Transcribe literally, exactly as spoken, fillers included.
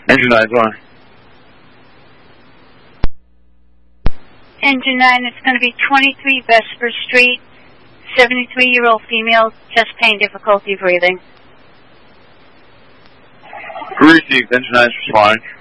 Engine nine, go on. Engine nine, it's going to be twenty-three Vesper Street, seventy-three-year-old female, chest pain, difficulty breathing. Received, engine nine is responding.